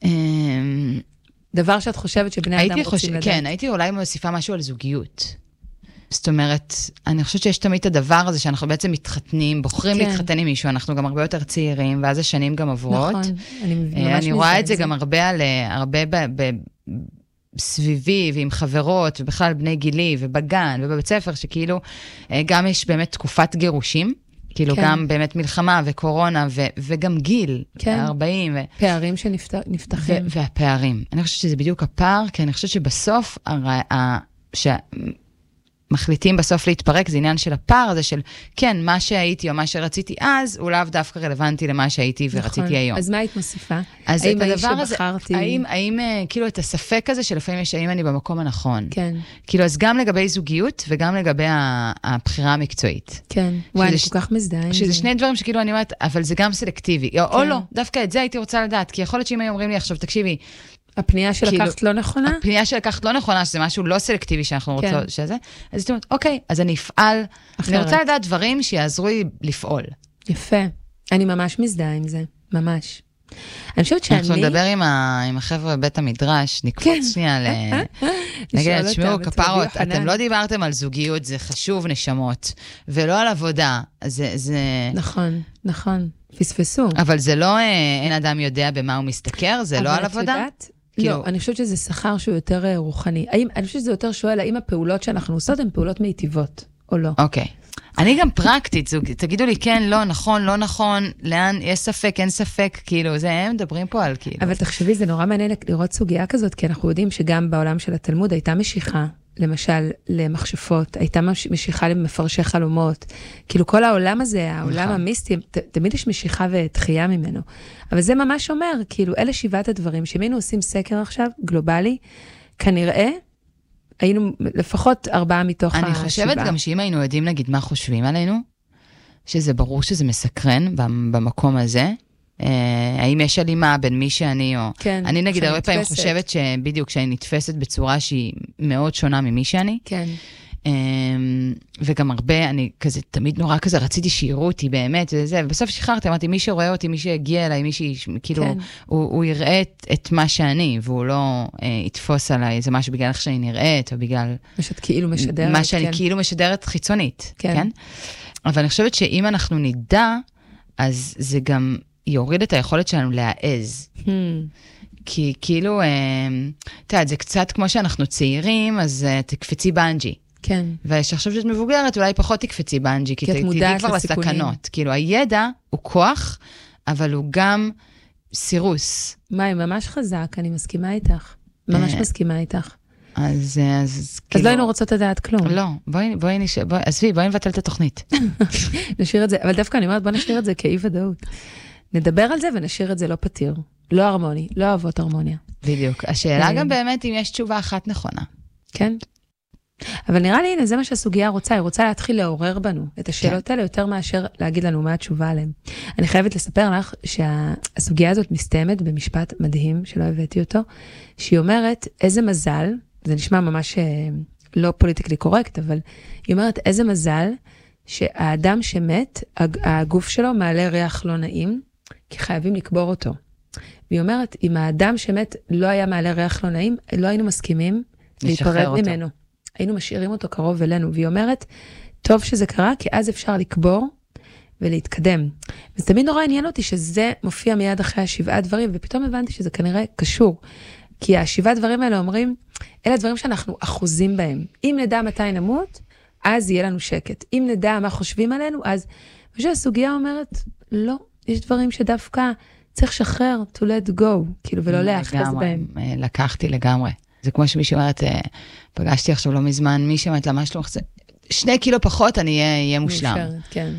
דבר שאת חושבת שבני אדם רוצים לדעת. כן, הייתי אולי מוסיפה משהו על זוגיות. זאת אומרת, אני חושבת שיש תמיד את הדבר הזה שאנחנו בעצם מתחתנים, בוחרים להתחתן עם מישהו, אנחנו גם הרבה יותר צעירים, ואז השנים גם עברות. נכון, אני רואה את זה גם הרבה סביבי ועם חברות, ובכלל בני גילי ובגן ובבית ספר, שכאילו גם יש באמת תקופת גירושים, כאילו גם באמת מלחמה וקורונה וגם גיל, 40. פערים שנפתחים. והפערים. אני חושבת שזה בדיוק הפער, כי אני חושבת שבסוף מחליטים בסוף להתפרק, זה עניין של הפער הזה של, כן, מה שהייתי או מה שרציתי אז, הוא לאו דווקא רלוונטי למה שהייתי ורציתי היום. אז מה היית מוסיפה? אז את הדבר הזה, האם כאילו את הספק הזה שלפעמים יש, האם אני במקום הנכון? כן. כאילו, אז גם לגבי זוגיות וגם לגבי הבחירה המקצועית. כן. וואי, אני כל כך מזדהה עם זה. שזה שני דברים שכאילו אני אומרת, אבל זה גם סלקטיבי. או לא, דווקא את זה הייתי רוצה לדעת, כי יכול להיות שאם היו אומרים לי עכשיו, תקשיבי, הפנייה שלקחת לא נכונה? הפנייה שלקחת לא נכונה, שזה משהו לא סלקטיבי שאנחנו רוצות שזה. אז זאת אומרת, אוקיי, אז אני אפעל. אני רוצה לדעת דברים שיעזרו לי לפעול. יפה. אני ממש מזדהה עם זה. ממש. אני חושבת שאני... אנחנו נדבר עם החבר'ה בבית המדרש, נקפוץ שנייה נגיד, תשמעו, כפרות, אתם לא דיברתם על זוגיות, זה חשוב נשמות, ולא על עבודה. נכון, נכון. פספסו. אבל זה לא, אין אדם יודע במה הוא מסתכר, זה לא על עבודה. לא, אני חושבת שזה שכר שהוא יותר רוחני. אני חושבת שזה יותר שואל, האם הפעולות שאנחנו עושות הן פעולות מיטיבות, או לא? אוקיי. אני גם פרקטית, תגידו לי כן, לא, נכון, לא נכון, לאן, יש ספק, אין ספק, כאילו, זה הם מדברים פה על כאילו. אבל תחשבי, זה נורא מעניין לראות סוגיה כזאת, כי אנחנו יודעים שגם בעולם של התלמוד הייתה משיכה, למשל, למחשפות, הייתה משיכה למפרשי חלומות, כאילו כל העולם הזה, העולם המיסטי, תמיד יש משיכה ותחייה ממנו. אבל זה ממש אומר, כאילו, אלה 7 הדברים, שמיינו עושים סקר עכשיו, גלובלי, כנראה, היינו לפחות 4 מתוך 7. אני חושבת גם שאם היינו יודעים, נגיד, מה חושבים עלינו, שזה ברור שזה מסקרן במקום הזה, האם יש הלימה בין מי שאני או... כן, אני נגיד הרבה פעמים חושבת שבדיוק שאני נתפסת בצורה שהיא מאוד שונה ממי שאני. כן. וגם הרבה, אני כזה, תמיד נורא כזה, רציתי שיראו אותי באמת, וזה, ובסוף שחררתי, אמרתי, מי שרואה אותי, מי שהגיע אליי, מי שכאילו, הוא יראה את מה שאני, והוא לא יתפוס עליי איזה משהו בגלל איך שאני נראית, או בגלל... מה שאת כאילו משדרת. מה שאני כאילו משדרת חיצונית, כן? אבל אני חושבת שאם אנחנו נדע, אז זה גם יוריד את היכולת שלנו להעז. כי כאילו, אתה יודע, זה קצת כמו שאנחנו צעירים, אז תקפצי בנג'י. כן. ושעכשיו שאת מבוגרת, אולי פחות תקפצי בנג'י, כי תדעי כבר לסכנות. כאילו, הידע הוא כוח, אבל הוא גם סירוס. מה, ממש חזק, אני מסכימה איתך. ממש מסכימה איתך. אז לא היינו רוצות לדעת כלום. לא, בואי נבטל את התוכנית. נשאיר את זה, אבל דווקא אני אומרת, בואי נשאיר את זה כאי ודאות. נדבר על זה ונשאיר את זה לא פתיר. לא הרמוני, לא אוהבות הרמוניה. בדיוק. השאלה גם באמת אם יש תשובה אחת נכונה. כן. אבל נראה לי, הנה, זה מה שהסוגיה רוצה. היא רוצה להתחיל לעורר בנו את השאלות האלה, יותר מאשר להגיד לנו מה התשובה עליהן. אני חייבת לספר לך שהסוגיה הזאת מסתיימת במשפט מדהים, שלא הבאתי אותו, שהיא אומרת, איזה מזל, זה נשמע ממש לא פוליטיקלי קורקט, אבל היא אומרת, איזה מזל שהאדם שמת, הגוף שלו מעלה ריח לא נעים, כי חייבים לקבור אותו. והיא אומרת, אם האדם שמת לא היה מעלה ריח לא נעים, לא היינו מסכימים להיפרד ממנו. היינו משאירים אותו קרוב אלינו. והיא אומרת, טוב שזה קרה, כי אז אפשר לקבור ולהתקדם. וזה תמיד נורא עניין אותי שזה מופיע מיד אחרי 7 דברים, ופתאום הבנתי שזה כנראה קשור. כי 7 דברים האלה אומרים, אלה דברים שאנחנו אחוזים בהם. אם נדע מתי נמות, אז יהיה לנו שקט. אם נדע מה חושבים עלינו, אז... ושהסוגיה אומרת, לא, יש דברים שדווקא צריך לשחרר, to let go, כאילו, ולא להאחז בהם. לקחתי לגמרי. זה כמו שמישהו אומרת, פגשתי עכשיו לא מזמן, מי שאומרת לה, מה שלום, 2 קילו פחות, אני אהיה מושלם. כן.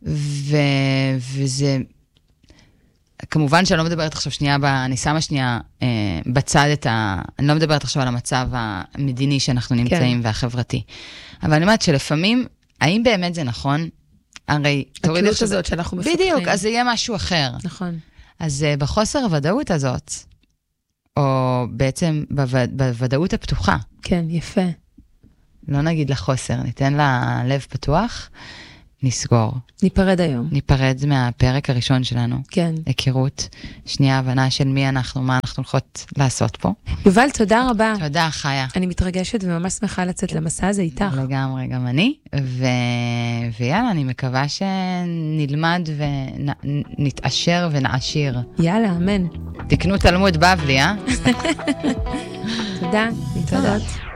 וזה, כמובן שאני לא מדברת עכשיו שנייה, אני שמה שנייה בצד אני לא מדברת עכשיו על המצב המדיני שאנחנו נמצאים והחברתי. אבל אני אומרת שלפעמים, האם באמת זה נכון? הרי, תוריד התלות הזאת שאנחנו מפתחים. בדיוק, אז זה יהיה משהו אחר. נכון. אז בחוסר הוודאות הזאת, או בעצם בוודאות הפתוחה. כן, יפה. לא נגיד לחוסר, ניתן לה לב פתוח. נסגור. ניפרד היום. ניפרד מהפרק הראשון שלנו. כן. היכרות, שנייה הבנה של מי אנחנו, מה אנחנו הולכות לעשות פה. יובל, תודה רבה. תודה, חיה. אני מתרגשת וממש שמחה לצאת למסע הזה איתך. לגמרי, גם אני. ויאללה, אני מקווה שנלמד ונתעשר ונעשיר. יאללה, אמן. תקנו תלמוד בבלי, תודה, להתראות.